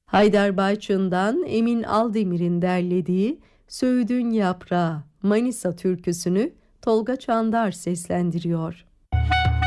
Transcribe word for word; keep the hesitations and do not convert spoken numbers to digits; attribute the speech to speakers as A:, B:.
A: Haydar Bayçın'dan Emin Aldemir'in derlediği Söğüdün Yaprağı Manisa türküsünü Tolga Çandar seslendiriyor.